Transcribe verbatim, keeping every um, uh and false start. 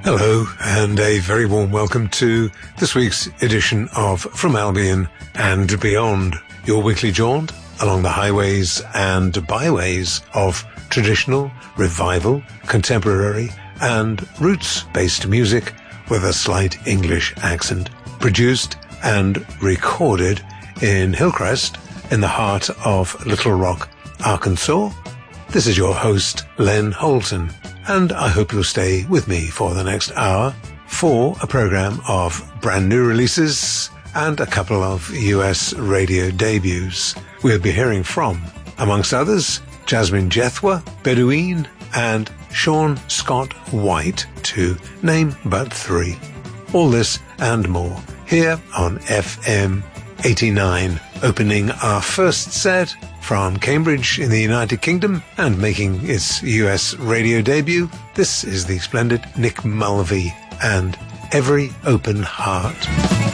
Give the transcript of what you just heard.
Hello, and a very warm welcome to this week's edition of From Albion and Beyond, your weekly jaunt along the highways and byways of traditional, revival, contemporary, and roots-based music with a slight English accent. Produced and recorded in Hillcrest, in the heart of Little Rock, Arkansas. This is your host, Len Holton, and I hope you'll stay with me for the next hour for a program of brand new releases and a couple of U S radio debuts. We'll be hearing from, amongst others, Jasmine Jethwa, Bedouine, and Sean Scott White, to name but three. All this and more here on F M eighty-nine, opening our first set from Cambridge in the United Kingdom and making its U S radio debut. This is the splendid Nick Mulvey and Every Open Heart.